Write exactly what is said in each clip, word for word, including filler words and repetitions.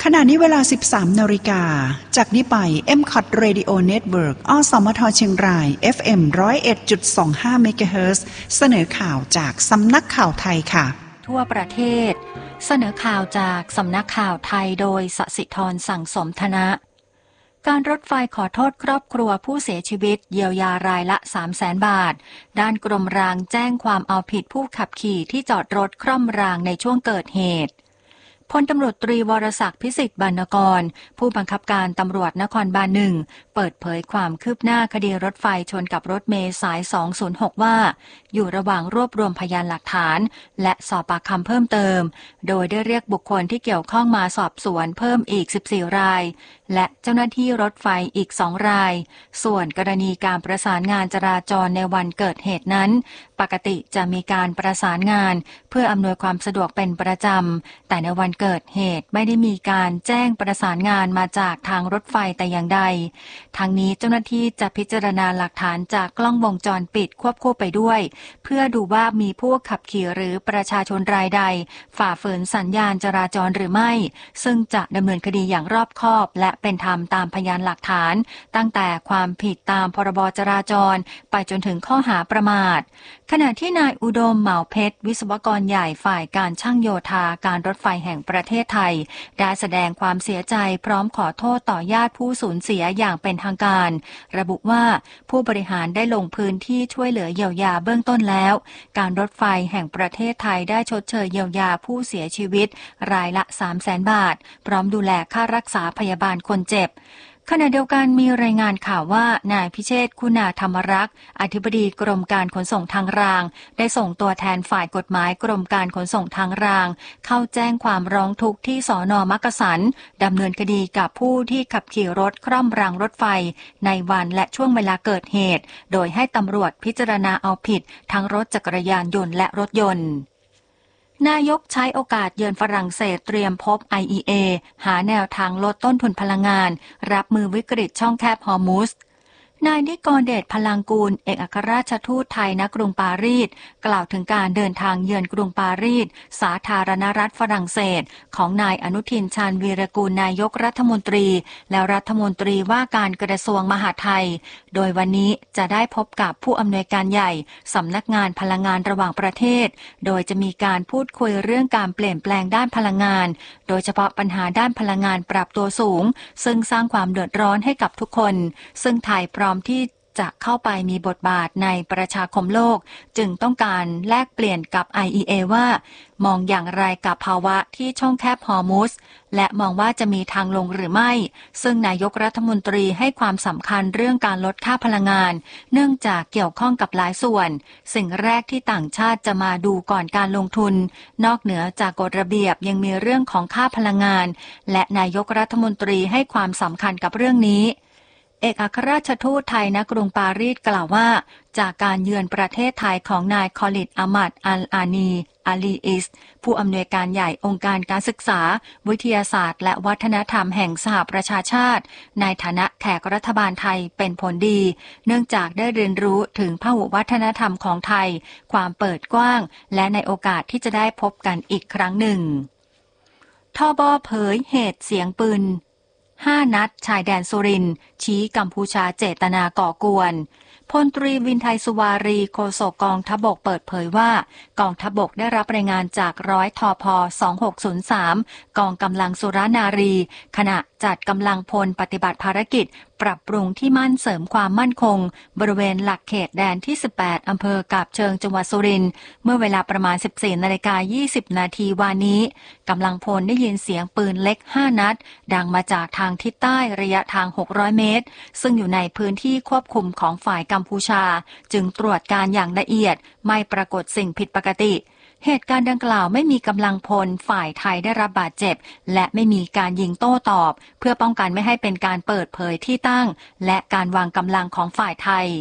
ขณะนี้เวลา สิบสามนาฬิกา จากนี้ไป เอ็ม ซี โอ ที Radio Network อสมทเชียงราย เอฟ เอ็ม หนึ่งศูนย์เอ็ดจุดสองห้า เมกะเฮิรตซ์ เสนอข่าวจากสำนักข่าวไทยค่ะทั่วประเทศเสนอข่าวจากสำนักข่าวไทยโดยสศิธรสั่งสมธนะการรถไฟขอโทษครอบครัวผู้เสียชีวิตเยียวยารายละ สามแสน บาทด้านกรมรางแจ้งความเอาผิดผู้ขับขี่ที่จอดรถคร่อมรางในช่วงเกิดเหตุพลตำรวจตรีวรศักดิ์พิสิทธิ์บรรณกรผู้บังคับการตำรวจนครบาลหนึ่งเปิดเผยความคืบหน้าคดีรถไฟชนกับรถเมล์สายสองศูนย์หกว่าอยู่ระหว่างรวบรวมพยานหลักฐานและสอบปากคำเพิ่มเติมโดยได้เรียกบุคคลที่เกี่ยวข้องมาสอบสวนเพิ่มอีกสิบสี่รายและเจ้าหน้าที่รถไฟอีกสองรายส่วนกรณีการประสานงานจราจรในวันเกิดเหตุนั้นปกติจะมีการประสานงานเพื่ออำนวยความสะดวกเป็นประจำแต่ในวันเกิดเหตุไม่ได้มีการแจ้งประสานงานมาจากทางรถไฟแต่อย่างใดทั้งนี้เจ้าหน้าที่จะพิจารณาหลักฐานจากกล้องวงจรปิดควบคู่ไปด้วยเพื่อดูว่ามีผู้ขับขี่หรือประชาชนรายใดฝ่าฝืนสัญญาณจราจรหรือไม่ซึ่งจะดำเนินคดีอย่างรอบคอบและเป็นธรรมตามพยานหลักฐานตั้งแต่ความผิดตามพรบจราจรไปจนถึงข้อหาประมาทขณะที่นายอุดมเหมาเพชรวิศวกรใหญ่ฝ่ายการช่างโยธาการรถไฟแห่งประเทศไทยได้แสดงความเสียใจพร้อมขอโทษต่อญาติผู้สูญเสียอย่างเป็นทางการระบุว่าผู้บริหารได้ลงพื้นที่ช่วยเหลือเยียวยาเบื้องต้นแล้วการรถไฟแห่งประเทศไทยได้ชดเชยเยียวยาผู้เสียชีวิตรายละ สามแสน บาทพร้อมดูแลค่ารักษาพยาบาลคนเจ็บขณะเดียวกันมีรายงานข่าวว่านายพิเชษฐ์คุณาธรรมรักษ์อธิบดีกรมการขนส่งทางรางได้ส่งตัวแทนฝ่ายกฎหมายกรมการขนส่งทางรางเข้าแจ้งความร้องทุกข์ที่สน.มักกะสันดำเนินคดีกับผู้ที่ขับขี่รถคร่อมรางรถไฟในวันและช่วงเวลาเกิดเหตุโดยให้ตำรวจพิจารณาเอาผิดทั้งรถจักรยานยนต์และรถยนต์นายกใช้โอกาสเยือนฝรั่งเศสเตรียมพบ ไอ อี เอ หาแนวทางลดต้นทุนพลังงานรับมือวิกฤตช่องแคบฮอร์มุซนายนิกรเดชพลังกูลเอกอัครราชทูตไทยณกรุงปารีสกล่าวถึงการเดินทางเยือนกรุงปารีสสาธารณรัฐฝรั่งเศสของนายอนุทินชาญวีรกูลนายกรัฐมนตรีและรัฐมนตรีว่าการกระทรวงมหาดไทยโดยวันนี้จะได้พบกับผู้อำนวยการใหญ่สำนักงานพลังงานระหว่างประเทศโดยจะมีการพูดคุยเรื่องการเปลี่ยนแปลงด้านพลังงานโดยเฉพาะปัญหาด้านพลังงานปรับตัวสูงซึ่งสร้างความเดือดร้อนให้กับทุกคนซึ่งไทยพร้อมที่จะเข้าไปมีบทบาทในประชาคมโลกจึงต้องการแลกเปลี่ยนกับ ไอ อี เอ ว่ามองอย่างไรกับภาวะที่ช่องแคบฮอร์มุซและมองว่าจะมีทางลงหรือไม่ซึ่งนายกรัฐมนตรีให้ความสำคัญเรื่องการลดค่าพลังงานเนื่องจากเกี่ยวข้องกับหลายส่วนสิ่งแรกที่ต่างชาติจะมาดูก่อนการลงทุนนอกเหนือจากกฎระเบียบยังมีเรื่องของค่าพลังงานและนายกรัฐมนตรีให้ความสำคัญกับเรื่องนี้เอกอัครราชทูตไทยณกรุงปารีสกล่าวว่าจากการเยือนประเทศไทยของนายคอลิดอามัดอัลอานีอาลีอิสผู้อำนวยการใหญ่องค์การการศึกษาวิทยาศาสตร์และวัฒนธรรมแห่งสหประชาชาติในฐานะแขกรัฐบาลไทยเป็นผลดีเนื่องจากได้เรียนรู้ถึงพหุวัฒนธรรมของไทยความเปิดกว้างและในโอกาสที่จะได้พบกันอีกครั้งหนึ่งทบเผยเหตุเสียงปืนห้านัดชายแดนสุรินทร์ชี้กัมพูชาเจตนาก่อกวนพลตรีวินไทยสุวารีโฆษกกองทัพบกเปิดเผยว่ากองทัพบกได้รับรายงานจากร้อยทพสองหกศูนย์สามกองกำลังสุรนารีขณะจัดกำลังพลปฏิบัติภารกิจปรับปรุงที่มั่นเสริมความมั่นคงบริเวณหลักเขตแดนที่สิบแปดอำเภอกาบเชิงจังหวัดสุรินทร์เมื่อเวลาประมาณ สิบสี่นาฬิกายี่สิบนาทีวานนี้กำลังพลได้ยินเสียงปืนเล็กห้านัดดังมาจากทางทิศใต้ระยะทางหกร้อยเมตรซึ่งอยู่ในพื้นที่ควบคุมของฝ่ายกัมพูชาจึงตรวจการอย่างละเอียดไม่ปรากฏสิ่งผิดปกติเหตุการณ์ดังกล่าวไม่มีกำลังพลฝ่ายไทยได้รับบาดเจ็บและไม่มีการยิงโต้ตอบเพื่อป้องกันไม่ให้เป็นการเปิดเผยที่ตั้งและการวางกำลังของฝ่ายไทย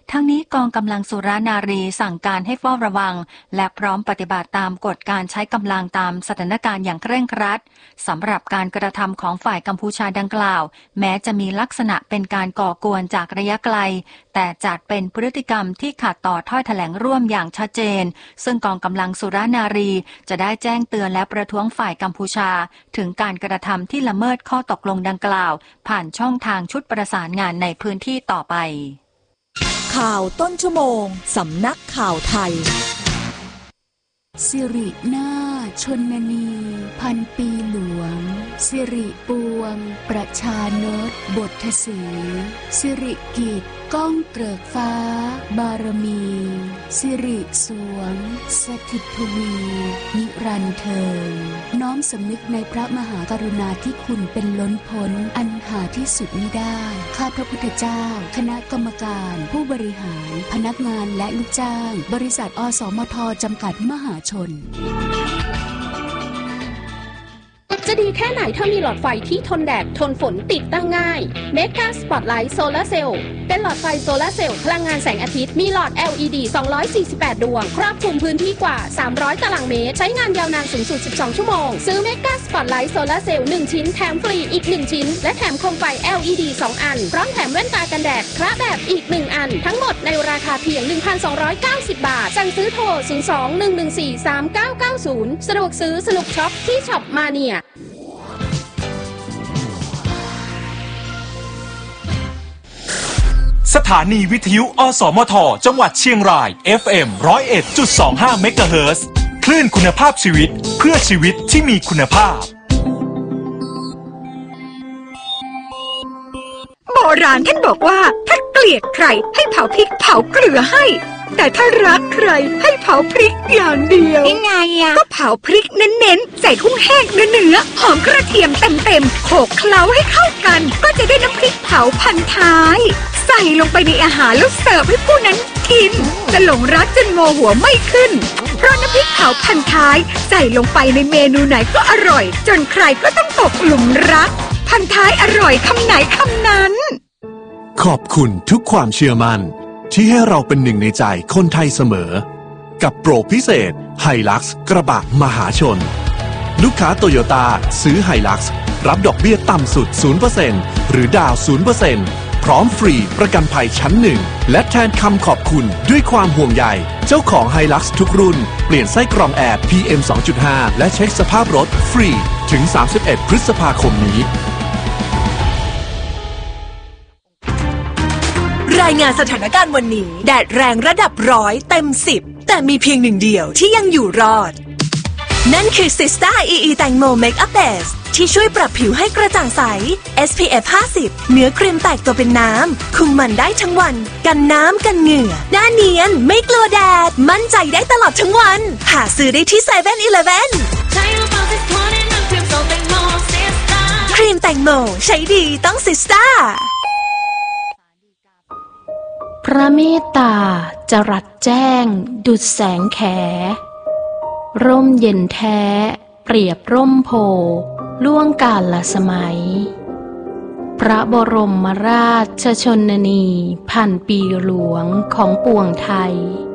ทั้งนี้กองกำลังสุรานารีสั่งการให้เฝ้าระวังและพร้อมปฏิบัติตามกฎการใช้กำลังตามสถานการณ์อย่างเคร่งครัดสำหรับการกระทำของฝ่ายกัมพูชาดังกล่าวแม้จะมีลักษณะเป็นการก่อกวนจากระยะไกลแต่จัดเป็นพฤติกรรมที่ขัดต่อถ้อยแถลงร่วมอย่างชัดเจนซึ่งกองกำลังสุรานารีจะได้แจ้งเตือนและประท้วงฝ่ายกัมพูชาถึงการกระทำที่ละเมิดข้อตกลงดังกล่าวผ่านช่องทางชุดประสานงานในพื้นที่ต่อไปข่าวต้นชั่วโมงสำนักข่าวไทยสิรินาถชนนีพันปีหลวงสิริปวงประชานตบทสีสิริกิจก้องเกริกฟ้าบารมีสิริสวงสถิตทวีนิรันดร์เทินน้อมสำนึกในพระมหากรุณาธิคุณเป็นล้นพ้นอันหาที่สุดมิได้ข้าพระพุทธเจ้าคณะกรรมการผู้บริหารพนักงานและลูกจ้างบริษัทอสมทจำกัดมหาชนจะดีแค่ไหนถ้ามีหลอดไฟที่ทนแดดทนฝนติดตั้งง่าย Mega Spotlight Solar Cell เป็นหลอดไฟโซลาร์เซลล์พลังงานแสงอาทิตย์มีหลอด แอล อี ดี สองร้อยสี่สิบแปด ดวงครอบคลุมพื้นที่กว่าสามร้อยตารางเมตรใช้งานยาวนานสูงสุดสิบสองชั่วโมงซื้อ Mega Spotlight Solar Cell หนึ่งชิ้นแถมฟรีอีกหนึ่งชิ้นและแถมโคมไฟ แอล อี ดี สองอันพร้อมแถมแว่นตากันแดดคระแบบอีกหนึ่งอันทั้งหมดในราคาเพียง หนึ่งพันสองร้อยเก้าสิบ บาทสั่งซื้อโทรศูนย์ สอง หนึ่ง หนึ่ง สี่ สาม เก้า เก้า ศูนย์สะดวกซื้อสนุกช็อปที่ช็อปมาเนียสถานีวิทยุอสมทจังหวัดเชียงราย เอฟ เอ็ม หนึ่งศูนย์เอ็ดจุดสองห้า เมกะเฮิรตซ์คลื่นคุณภาพชีวิตเพื่อชีวิตที่มีคุณภาพโบราณท่านบอกว่าถ้าเกลียดใครให้เผาพริกเผาเกลือให้แต่ถ้ารักใครให้เผาพริกอย่างเดียวยังไงอะก็เผาพริกเน้นๆใส่กุ้งแห้งเนื้อๆหอมกระเทียมเต็มๆโขลกเคล้าให้เข้ากันก็จะได้น้ำพริกเผาพันท้ายใส่ลงไปในอาหารแล้วเสิร์ฟให้ผู้นั้นกินจะหลงรักจนโงหัวไม่ขึ้นเพราะน้ำพริกเผาพันท้ายใส่ลงไปในเมนูไหนก็อร่อยจนใครก็ต้องตกหลุมรักพันท้ายอร่อยคำไหนคำนั้นขอบคุณทุกความเชื่อมั่นที่ให้เราเป็นหนึ่งในใจคนไทยเสมอกับโปรพิเศษไฮลักซ์กระบะมหาชนลูกค้าโตโยต้าซื้อไฮลักซ์รับดอกเบี้ยต่ำสุด ศูนย์ เปอร์เซ็นต์ หรือดาว ศูนย์ เปอร์เซ็นต์ พร้อมฟรีประกันภัยชั้นหนึ่งและแทนคำขอบคุณด้วยความห่วงใยเจ้าของไฮลักซ์ทุกรุ่นเปลี่ยนไส้กรองแอร์ พี เอ็ม สองจุดห้า และเช็คสภาพรถฟรีถึงสามสิบเอ็ดพฤษภาคมนี้รายงานสถานการณ์วันนี้แดดแรงระดับร้อยเต็มสิบแต่มีเพียงหนึ่งเดียวที่ยังอยู่รอดนั่นคือ Sista อี อี แตงโม Makeup Base ที่ช่วยปรับผิวให้กระจ่างใส เอส พี เอฟ ห้าสิบเนื้อครีมแตกตัวเป็นน้ำคุมมันได้ทั้งวันกันน้ำกันเหงื่อหน้าเนียนไม่กลัวแดดมั่นใจได้ตลอดทั้งวันหาซื้อได้ที่เซเว่นอีเลฟเว่นครีมแตงโมใช้ดีต้อง Sista พระเมตตาจรัสแจ้งดุจแสงแขร่มเย็นแท้เปรียบร่มโพล่วงกาลสมัยพระบรมราชชนนีพันปีหลวงของปวงไทย